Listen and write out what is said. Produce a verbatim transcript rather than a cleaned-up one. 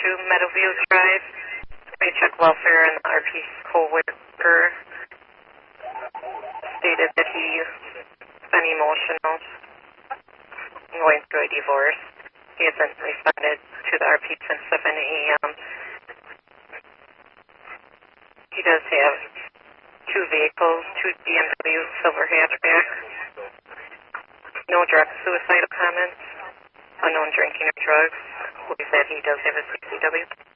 Meadowview Drive. Paycheck Welfare and the R P co-worker stated that he's been emotional going through a divorce. He hasn't responded to the R P since seven A M He does have two vehicles, two B M W silver hatchback. No drug suicidal comments. Unknown drinking or drugs. We said he does have a C C W.